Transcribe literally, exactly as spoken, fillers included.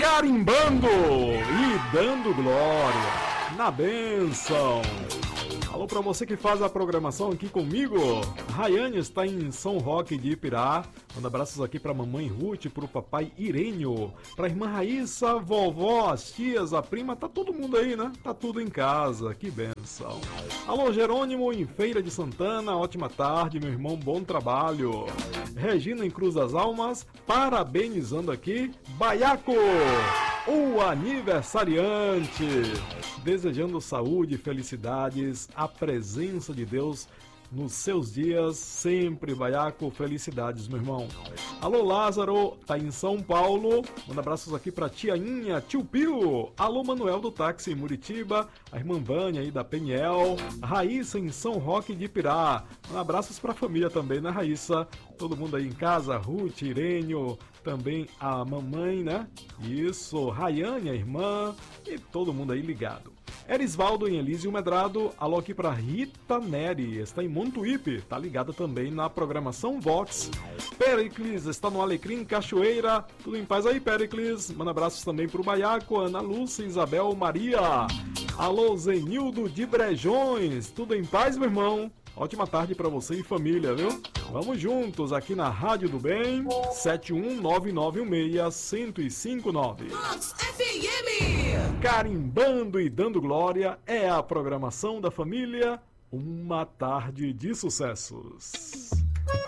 Carimbando e dando glória na bênção. Alô pra você que faz a programação aqui comigo. Rayane está em São Roque de Ipirá. Manda abraços aqui pra mamãe Ruth, pro papai Irênio, pra irmã Raíssa, vovó, as tias, a prima, tá todo mundo aí, né? Tá tudo em casa, que benção. Alô Jerônimo em Feira de Santana, ótima tarde, meu irmão, bom trabalho. Regina em Cruz das Almas, parabenizando aqui, Baiaco, o aniversariante, desejando saúde, felicidades, a presença de Deus nos seus dias, sempre, Baiaco, felicidades, meu irmão. Alô, Lázaro, tá em São Paulo, manda abraços aqui pra tia Inha, tio Pio, alô, Manuel do táxi em Muritiba, a irmã Vânia aí da Peniel, Raíssa em São Roque de Ipirá, manda abraços pra família também, né, Raíssa? Todo mundo aí em casa, Ruth, Irênio, também a mamãe, né? Isso, Rayane, a irmã, e todo mundo aí ligado. Erisvaldo em Elísio Medrado, alô aqui pra Rita Neri, está em Montuípe, tá ligada também na programação Vox. Pericles está no Alecrim, Cachoeira, tudo em paz aí, Pericles? Manda abraços também pro Baiaco, Ana Lúcia, Isabel, Maria. Alô, Zenildo de Brejões, tudo em paz, meu irmão? Ótima tarde pra você e família, viu? Vamos juntos aqui na Rádio do Bem, sete um nove nove um seis, um zero cinco nove. Vox F M. Carimbando e dando glória é a programação da família. Uma tarde de sucessos.